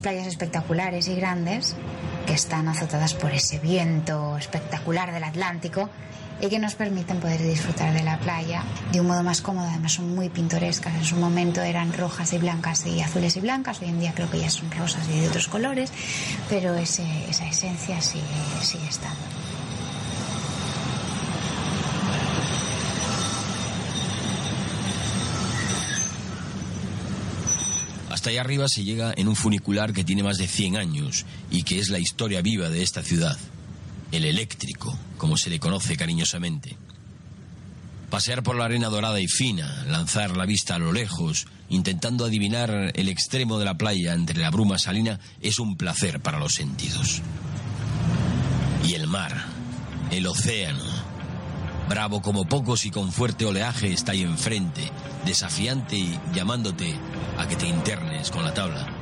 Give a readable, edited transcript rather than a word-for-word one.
playas espectaculares y grandes que están azotadas por ese viento espectacular del Atlántico y que nos permiten poder disfrutar de la playa de un modo más cómodo. Además son muy pintorescas. En su momento eran rojas y blancas y azules y blancas. Hoy en día creo que ya son rosas y de otros colores, pero esa esencia sigue estando. Hasta allá arriba se llega en un funicular que tiene más de 100 años y que es la historia viva de esta ciudad. El eléctrico, como se le conoce cariñosamente. Pasear por la arena dorada y fina, lanzar la vista a lo lejos, intentando adivinar el extremo de la playa entre la bruma salina, es un placer para los sentidos. Y el mar, el océano, bravo como pocos y con fuerte oleaje, está ahí enfrente, desafiante y llamándote a que te internes con la tabla.